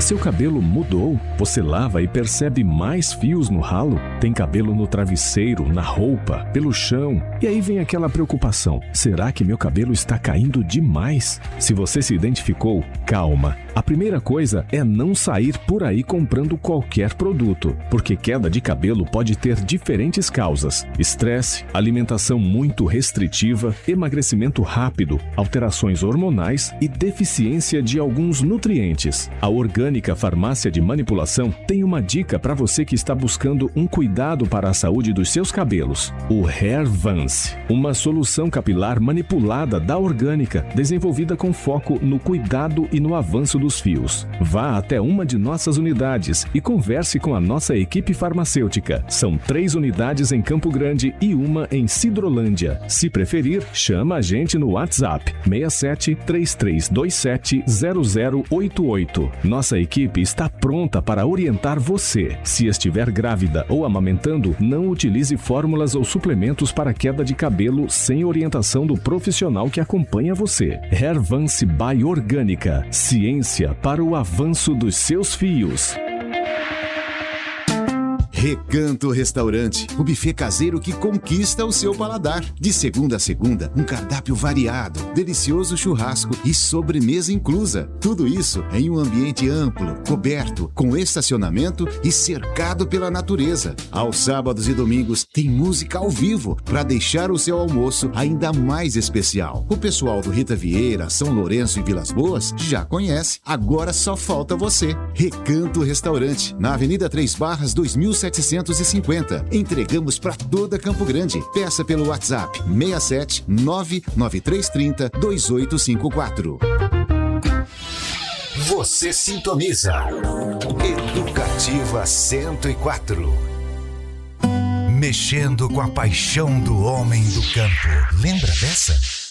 seu cabelo mudou? Você lava e percebe mais fios no ralo? Tem cabelo no travesseiro, na roupa, pelo chão? E aí vem aquela preocupação: será que meu cabelo está caindo demais? Se você se identificou, calma. A primeira coisa é não sair por aí comprando qualquer produto, porque queda de cabelo pode ter diferentes causas: estresse, alimentação muito restritiva, emagrecimento rápido, alterações hormonais e deficiência de alguns nutrientes. A Orgânica Farmácia de Manipulação tem uma dica para você que está buscando um cuidado para a saúde dos seus cabelos: o Hair Vance, uma solução capilar manipulada da Orgânica, desenvolvida com foco no cuidado e no avanço dos fios. Vá até uma de nossas unidades e converse com a nossa equipe farmacêutica. São 3 unidades em Campo Grande e uma em Sidrolândia. Se preferir, chama a gente no WhatsApp 67 3327 0088. Nossa equipe está pronta para orientar você. Se estiver grávida ou amamentando, não utilize fórmulas ou suplementos para queda de cabelo sem orientação do profissional que acompanha você. Hair Vance by Orgânica. Ciência para o avanço dos seus fios. Recanto Restaurante, o buffet caseiro que conquista o seu paladar. De segunda a segunda, um cardápio variado, delicioso churrasco e sobremesa inclusa. Tudo isso em um ambiente amplo, coberto, com estacionamento e cercado pela natureza. Aos sábados e domingos tem música ao vivo para deixar o seu almoço ainda mais especial. O pessoal do Rita Vieira, São Lourenço e Vilas Boas já conhece, agora só falta você. Recanto Restaurante, na Avenida 3 Barras 2750. Entregamos para toda Campo Grande. Peça pelo WhatsApp 67 99330 2854. Você sintoniza Educativa 104. Mexendo com a paixão do homem do campo. Lembra dessa?